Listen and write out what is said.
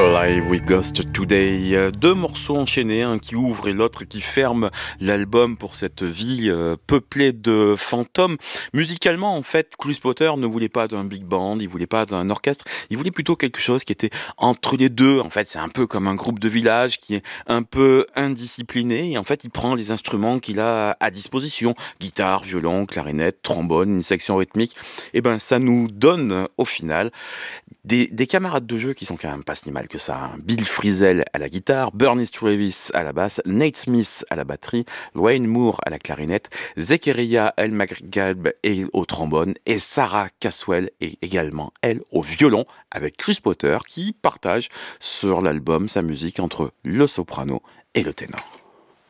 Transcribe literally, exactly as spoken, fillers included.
Live with Ghost Today, euh, deux morceaux enchaînés, un qui ouvre et l'autre qui ferme l'album pour cette vie euh, peuplée de fantômes. Musicalement, en fait, Chris Potter ne voulait pas d'un big band, il voulait pas d'un orchestre, il voulait plutôt quelque chose qui était entre les deux. En fait, c'est un peu comme un groupe de village qui est un peu indiscipliné et en fait, il prend les instruments qu'il a à disposition, guitare, violon, clarinette, trombone, une section rythmique. Et ben, ça nous donne au final des, des camarades de jeu qui sont quand même pas si mal que ça, hein. Bill Frisell à la guitare, Bernie Travis à la basse, Nate Smith à la batterie, Wayne Moore à la clarinette, Zechariah El Maghreb et au trombone et Sarah Caswell est également elle au violon avec Chris Potter qui partage sur l'album sa musique entre le soprano et le ténor.